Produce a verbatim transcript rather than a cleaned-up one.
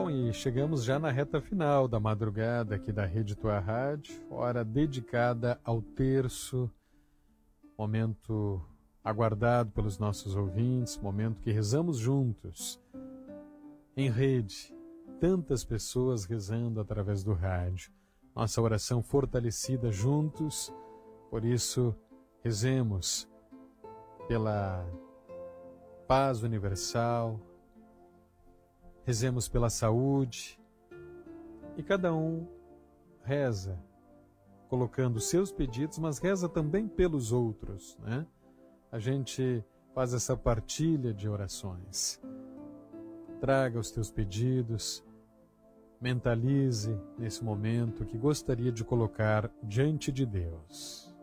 Bom, e chegamos já na reta final da madrugada aqui da Rede Tua Rádio, hora dedicada ao terço, momento aguardado pelos nossos ouvintes, momento que rezamos juntos, em rede, tantas pessoas rezando através do rádio, nossa oração fortalecida juntos, por isso rezemos pela paz universal, rezemos pela saúde, e cada um reza, colocando seus pedidos, mas reza também pelos outros, né? A gente faz essa partilha de orações. Traga os teus pedidos, mentalize nesse momento que gostaria de colocar diante de Deus.